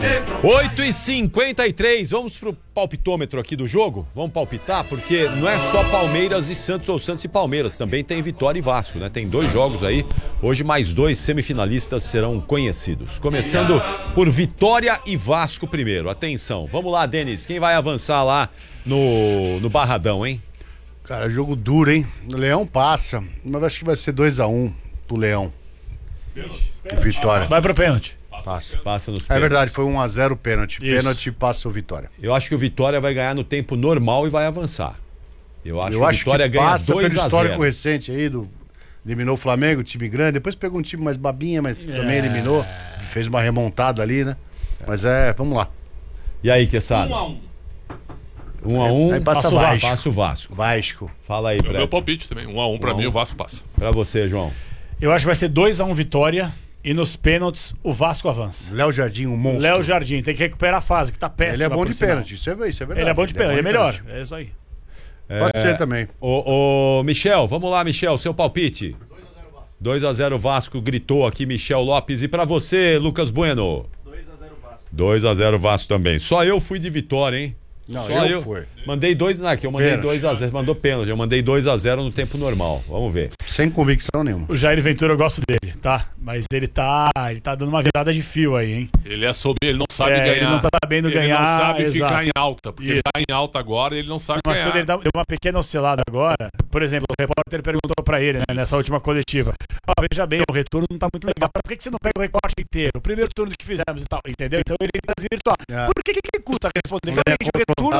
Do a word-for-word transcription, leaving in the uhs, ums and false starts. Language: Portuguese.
oito e cinquenta e três, vamos pro palpitômetro aqui do jogo? Vamos palpitar? Porque não é só Palmeiras e Santos ou Santos e Palmeiras, também tem Vitória e Vasco, né? Tem dois jogos aí, hoje mais dois semifinalistas serão conhecidos. Começando por Vitória e Vasco primeiro, atenção. Vamos lá, Denis, quem vai avançar lá no, no Barradão, hein? Cara, jogo duro, hein? O Leão passa, mas acho que vai ser dois a um pro Leão. O Vitória. Vai pro pênalti. Passa. Passa nos É verdade, foi um a zero pênalti. Isso. Pênalti passa o Vitória. Eu acho que o Vitória vai ganhar no tempo normal e vai avançar. Eu acho Eu que o acho Vitória que ganha passa pelo dois a histórico zero. recente aí do eliminou o Flamengo, time grande, depois pegou um time mais babinha, mas também eliminou, fez uma remontada ali, né? Mas é, vamos lá. E aí, Quesada? Um a um. Um a um, Aí passa passa o Vasco. Vasco. Passa o Vasco. Vasco. Fala aí, É o meu Prédio. palpite também. Um a um pra Um a mim, um. o Vasco passa. Pra você, João. Eu acho que vai ser dois a um Vitória e nos pênaltis o Vasco avança. Léo Jardim, um monstro. Léo Jardim tem que recuperar a fase, que tá péssima. Ele é bom por de sinal. pênalti, isso é, isso é verdade. Ele é bom de pênalti, ele é melhor. pênalti. É isso aí. Pode ser também. Ô, ô, Michel, vamos lá, Michel, seu palpite. dois a zero Vasco, gritou aqui Michel Lopes. E pra você, Lucas Bueno? dois a zero Vasco. dois a zero Vasco também. Só eu fui de Vitória, hein? Não, Só eu fui. Mandei dois, não, que eu mandei Pênalti. dois a zero, mandou pênalti. Eu mandei dois a zero no tempo normal. Vamos ver. Sem convicção nenhuma. O Jair Ventura eu gosto dele, tá? Mas ele tá, ele tá dando uma virada de fio aí, hein? Ele é sobre, ele não sabe É, ganhar. ele não tá sabendo ele ganhar, não sabe exato. ficar em alta, porque ele Isso. tá em alta agora e ele não sabe Mas ganhar. quando ele dá- deu uma pequena oscilada agora, por exemplo, o repórter perguntou pra ele, né, nessa última coletiva: ó, veja bem, o retorno não tá muito legal. Por que, que você não pega o recorte inteiro? O primeiro turno que fizemos e tal, entendeu? Então ele tenta desvirtuar. É. Por que, que, que custa responder? Não é Realmente, o retorno